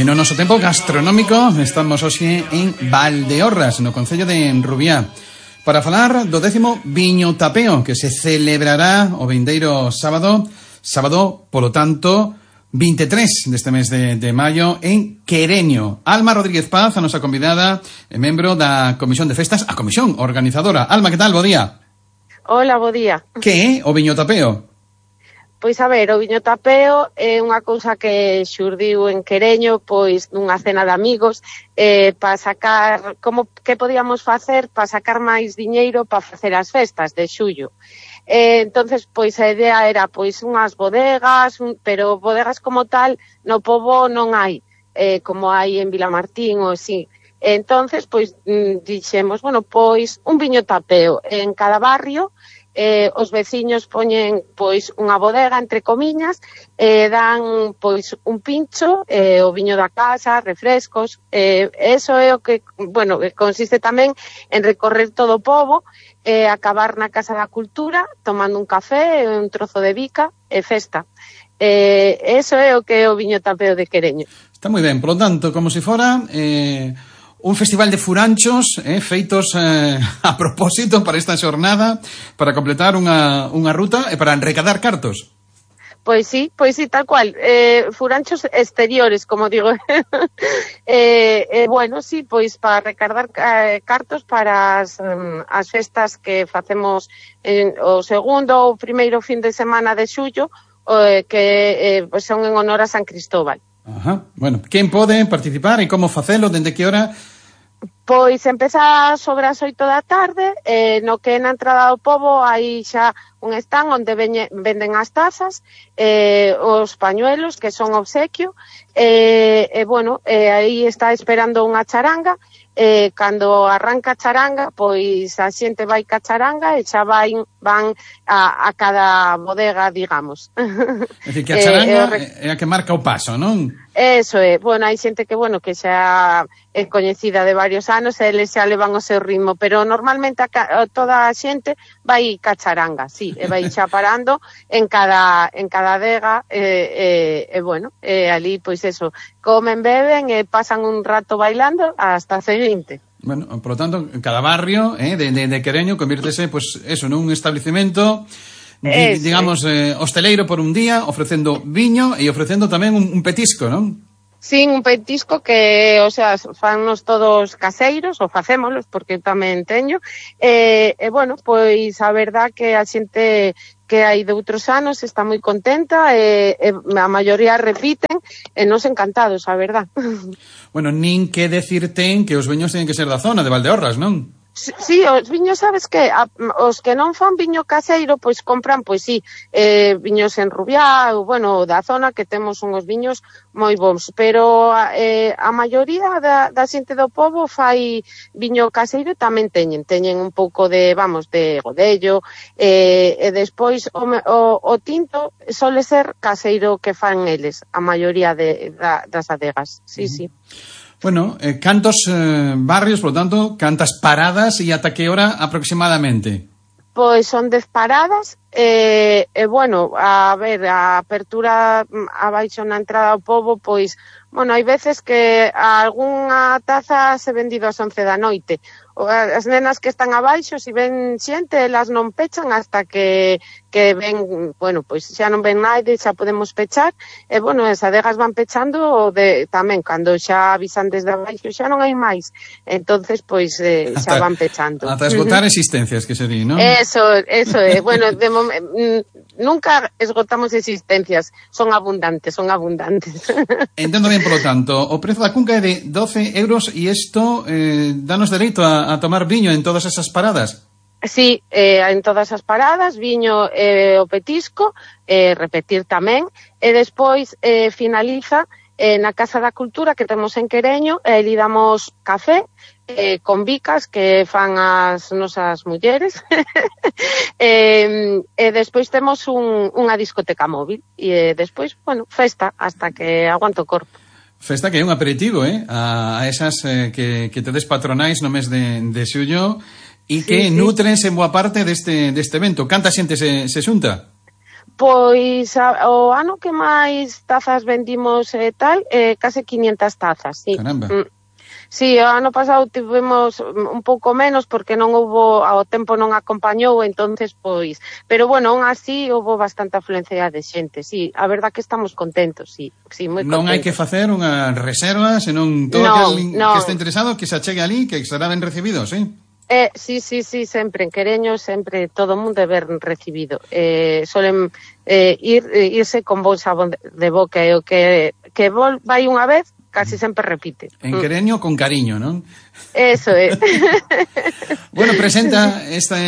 E no noso tempo gastronómico estamos hoxe en Valdeorras, no concello de Rubiá, para falar do 10º Viño Tapeo, que se celebrará o vindeiro sábado, polo tanto, 23 deste mes de maio, en Quereño. Alma Rodríguez Paz, a nosa convidada, e membro da Comisión de Festas, a comisión organizadora. Alma, que tal? Bo día. Hola, bo día. Que é o Viño Tapeo? Pois a ver, o Viño Tapeo é unha cousa que xurdiu en Quereño, pois nunha cena de amigos, para sacar, que podíamos facer para sacar máis diñeiro para facer as festas de xullo. Entonces, pois a idea era pois unhas bodegas, pero bodegas como tal no pobo non hai, como hai en Vilamartín ou así. Entonces, pois dixemos, bueno, pois un viño tapeo en cada barrio. Os veciños poñen pois unha bodega entre comiñas, dan pois un pincho, o viño da casa, refrescos, eso é o que, bueno, consiste tamén en recorrer todo o pobo, acabar na Casa da Cultura tomando un café, un trozo de bica e festa. Eso é o que é o Viño Tapeo de Quereño. Está moi ben, polo tanto, como se fora un festival de furanchos feitos a propósito para esta xornada, para completar unha ruta e para recadar cartos. Pois sí, tal cual. Furanchos exteriores, como digo. Bueno, sí, pois para recadar cartos para as festas que facemos o segundo ou primeiro fin de semana de xullo, que son en honor a San Cristóbal. Ajá. Bueno, quen pode participar e como facelo, dende que hora? Pois empeza sobre as 8 da tarde, no que na entrada do pobo hai xa un stand onde venden as tazas, os pañuelos, que son obsequio, bueno, aí está esperando unha charanga, cando arranca a charanga, pois a xente vai ca charanga e xa van a cada bodega, digamos. É dicir, que a charanga é a que marca o paso, non? Eso é, bueno, hai xente que, bueno, que xa é coñecida de varios anos e eles xa levan o seu ritmo, pero normalmente toda a xente vai ca charanga, sí, e vai xa parando en cada adega, bueno, ali, pois eso, comen, beben e pasan un rato bailando hasta a seguinte. Bueno, por lo tanto, cada barrio de Quereño convírtese, pues eso, nun establecemento, digamos, hosteleiro por un día, ofrecendo viño e ofrecendo tamén un petisco, non? Sí, un petisco que, o sea, fannos todos caseiros, ou facémolos, porque tamén teño, bueno, pois a verdad que a xente que hai de outros anos está moi contenta, a maioría repiten, e nos encantados, a verdad. Bueno, nin que decir ten que os viños teñen que ser da zona de Valdeorras, non? Sí, os viños, sabes que os que non fan viño caseiro, pois compran, pois sí, viños en Rubiá, ou, bueno, da zona, que temos unhos viños moi bons, pero a maioría da xente do pobo fai viño caseiro, tamén teñen un pouco de, vamos, de godello, e despois o tinto sole ser caseiro que fan eles, a maioría das adegas, sí, sí. Bueno, cantos barrios, por lo tanto, cantas paradas e ata que hora aproximadamente? Pois son 10 paradas, bueno, a ver, a apertura abaixo na entrada ao pobo, pois, bueno, hai veces que algunha taza se vendido ás 11 da noite. As nenas que están abaixo, se ven xente, elas non pechan hasta que ven, bueno, pois xa non ven naide, xa podemos pechar, e, bueno, as adegas van pechando tamén, cando xa avisan desde abaixo, xa non hai máis, entonces, pois, xa van pechando. Ata esgotar existencias, que se di, non? Eso é, bueno, de nunca esgotamos existencias, son abundantes. Entendo ben, polo tanto, o prezo da cunca é de 12 euros e isto danos dereito a tomar viño en todas esas paradas? Sí, en todas as paradas, viño o petisco, repetir tamén, e despois finaliza na Casa da Cultura que temos en Quereño, e li damos café, con bicas que fan as nosas mulleres, e despois temos unha discoteca móvil, e despois, bueno, festa, hasta que aguanto o corpo. Festa que é un aperitivo, a esas que tedes patronais no mes de xullo e que nutrense en boa parte deste evento. Canta xente se xunta? Pois o ano que máis tazas vendimos case 500 tazas, sí. Caramba. Sí, o ano pasado tivemos un pouco menos porque non houbo, ao tempo non acompañou, entonces pois, pero bueno, aún así houbo bastante afluencia de xente, sí, a verdad que estamos contentos, sí, moi contentos. Non hai que facer unha reserva, senón todo aquel que este interesado que se achegue ali, que será ben recibido, sí? Sí, sempre, en Quereño sempre todo o mundo é ben recibido. Solen irse con bon sabón de boca, e o que vai unha vez casi sempre repite. En Quereño con cariño, non? Eso é. Bueno, presenta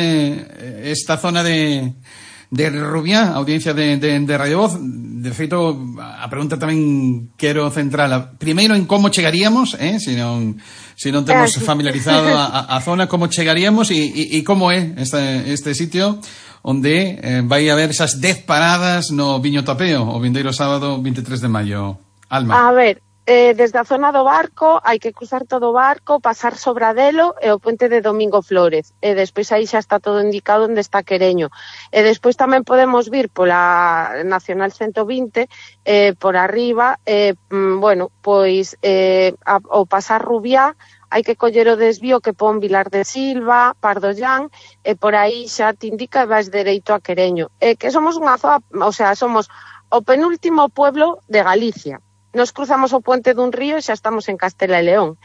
esta zona de Rubiá, audiencia de Radio Voz. De feito, a pregunta tamén quero centrala primeiro en como chegaríamos, se non temos familiarizado a zona, como chegaríamos e como é este sitio onde vai haber esas 10 paradas no Viño Tapeo o vindeiro sábado 23 de maio. Alma. A ver, desde a zona do barco hai que cruzar todo o barco, pasar Sobradelo e o puente de Domingo Flórez, e despois aí xa está todo indicado onde está Quereño, e despois tamén podemos vir pola Nacional 120 por arriba, bueno, pois ao pasar Rubiá hai que coller o desvío que pon Vilar de Silva, Pardollán, e por aí xa te indica e vas dereito a Quereño, que somos unha zona, o sea, somos o penúltimo pueblo de Galicia. Nos cruzamos o puente dun río e xa estamos en Castela e León.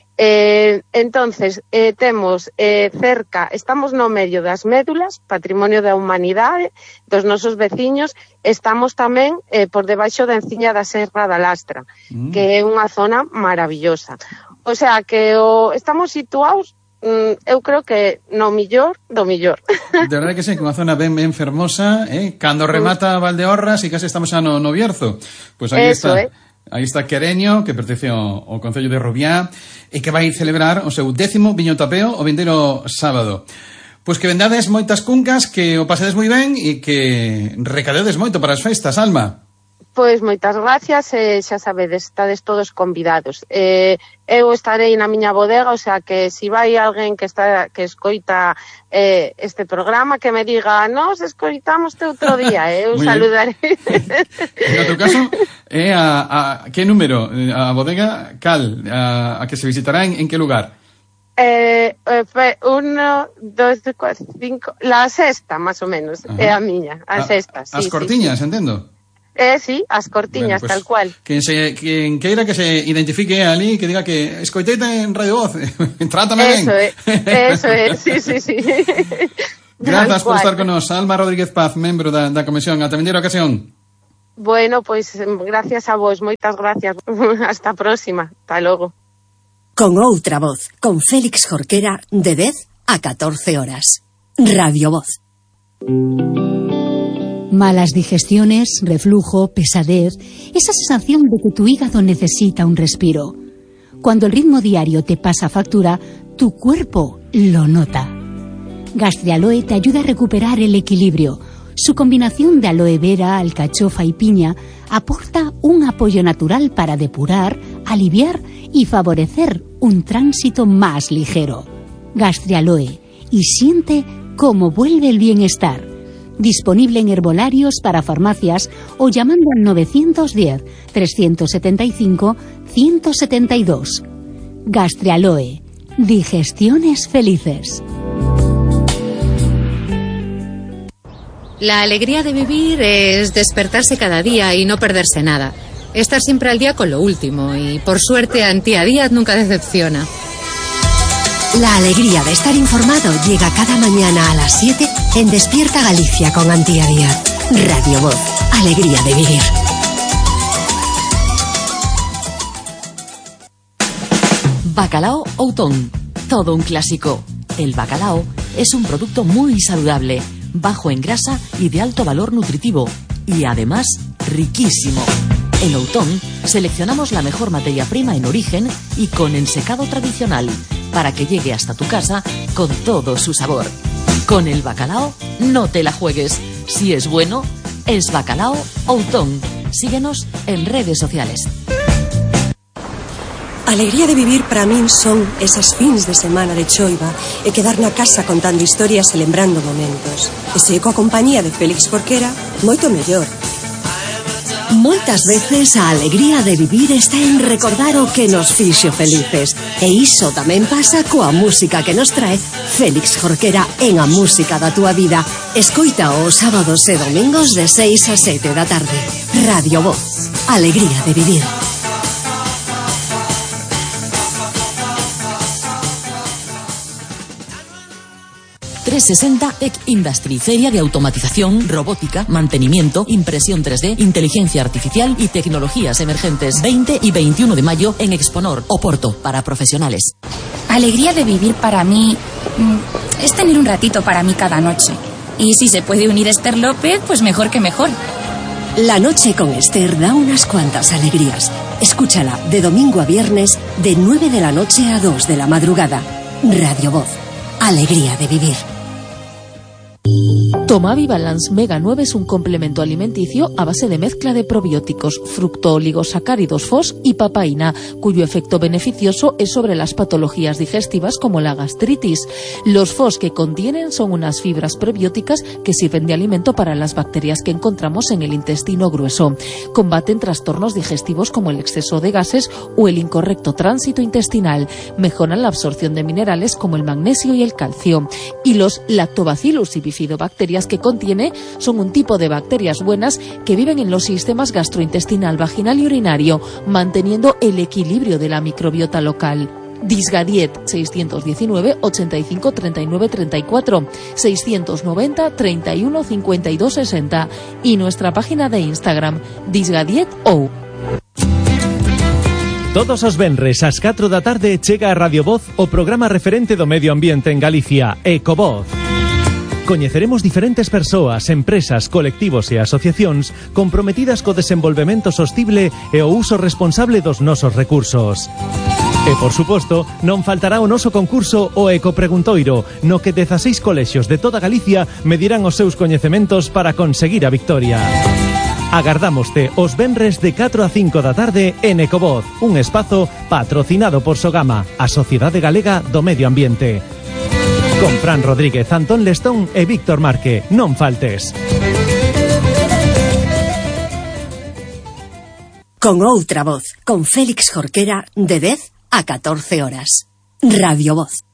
Entonces, temos cerca, estamos no medio das médulas, patrimonio da humanidade, dos nosos veciños, estamos tamén por debaixo da enciña da Serra da Lastra, que é unha zona maravillosa. O sea, que estamos situados, eu creo que no millor do millor. De verdade que sí, que unha zona ben fermosa, cando remata Valdeorras e case estamos xa no Bierzo. Pois aí está. Aí está Quereño, que pertence ao Concello de Rubiá, e que vai celebrar o seu 10º Viño Tapeo o vindeiro sábado. Pois que vendades moitas cuncas, que o pasedes moi ben e que recadedes moito para as festas, Alma. Pois moitas gracias, xa sabedes, estades todos convidados. Eu estarei na miña bodega, o sea que se vai alguén que escoita este programa, que me diga, nos escoitamos outro día, eu saludarei. No teu caso, a que número? A bodega cal? A que se visitará en que lugar? 1, 2, 4, 5, la sexta, más o menos, é a miña, a sexta. As cortiñas, entendo. Sí, as cortiñas, bueno, pues, tal cual. Quen queira que se identifique ali, que diga que escoiteite en Radio Voz, trátame ben. Eso é, sí. Grazas por estar con nos, Alma Rodríguez Paz, membro da comisión. Ata vindeira ocasión. Bueno, pois gracias a vos, moitas gracias. Hasta a próxima, hasta logo. Con outra voz, con Félix Jorquera, de 10 a 14 horas. Radio Voz. Malas digestiones, reflujo, pesadez, esa sensación de que tu hígado necesita un respiro. Cuando el ritmo diario te pasa factura, tu cuerpo lo nota. Gastrialoe te ayuda a recuperar el equilibrio. Su combinación de aloe vera, alcachofa y piña aporta un apoyo natural para depurar, aliviar y favorecer un tránsito más ligero. Gastrialoe, y siente cómo vuelve el bienestar. Disponible en herbolarios para farmacias o llamando al 910-375-172. Gastrialoe. Digestiones felices. La alegría de vivir es despertarse cada día y no perderse nada. Estar siempre al día con lo último y, por suerte, Antía Díaz nunca decepciona. La alegría de estar informado llega cada mañana a las 7 en Despierta Galicia con Antía Díaz. Radio Voz. Alegría de vivir. Bacalao Outón. Todo un clásico. El bacalao es un producto muy saludable, bajo en grasa y de alto valor nutritivo. Y además, riquísimo. En Outón seleccionamos la mejor materia prima en origen y con ensecado tradicional, para que llegue hasta tu casa con todo su sabor. Con el bacalao no te la juegues. Si es bueno, es Bacalao Outón. Síguenos en redes sociales. A alegría de vivir para min son esas fins de semana de choiva e quedar na casa contando historias e lembrando momentos. E se coa compañía de Félix Jorquera, moito mellor. Moitas veces a alegría de vivir está en recordar o que nos fixo felices. E iso tamén pasa coa música que nos trae Félix Jorquera en A Música da Túa Vida. Escoita os sábados e domingos de 6 a 7 da tarde. Radio Voz. Alegría de vivir. 360 Tech Industry, feria de automatización, robótica, mantenimiento, impresión 3D, inteligencia artificial y tecnologías emergentes. 20 y 21 de mayo en Exponor, Oporto, para profesionales. Alegría de vivir para mí es tener un ratito para mí cada noche. Y si se puede unir Esther López, pues mejor que mejor. La noche con Esther da unas cuantas alegrías. Escúchala de domingo a viernes de 9 de la noche a 2 de la madrugada. Radio Voz. Alegría de vivir. Tomavi Balance Mega 9 es un complemento alimenticio a base de mezcla de probióticos, fructooligosacáridos FOS y papaína, cuyo efecto beneficioso es sobre las patologías digestivas como la gastritis. Los FOS que contienen son unas fibras prebióticas que sirven de alimento para las bacterias que encontramos en el intestino grueso. Combaten trastornos digestivos como el exceso de gases o el incorrecto tránsito intestinal. Mejoran la absorción de minerales como el magnesio y el calcio. Y los lactobacillus y bifidobacterias que contiene son un tipo de bacterias buenas que viven en los sistemas gastrointestinal, vaginal y urinario, manteniendo el equilibrio de la microbiota local. Disgadiet 619 85 39 34 690 31 52 60 y nuestra página de Instagram disgadietou. Todos os venres ás 4 da tarde chega a Radio Voz o programa referente do medio ambiente en Galicia, Ecovoz. Coñeceremos diferentes persoas, empresas, colectivos e asociacións comprometidas co desenvolvemento sostible e o uso responsable dos nosos recursos. E, por suposto, non faltará o noso concurso o Ecopreguntoiro, no que 16 colexios de toda Galicia medirán os seus coñecementos para conseguir a victoria. Agardámoste os venres de 4 a 5 da tarde en Ecovoz, un espazo patrocinado por Sogama, a Sociedade Galega do Medio Ambiente. Con Fran Rodríguez, Antón Lestón e Víctor Marque. Non faltes. Con outra voz, con Félix Jorquera, de 10 a 14 horas. Radio Voz.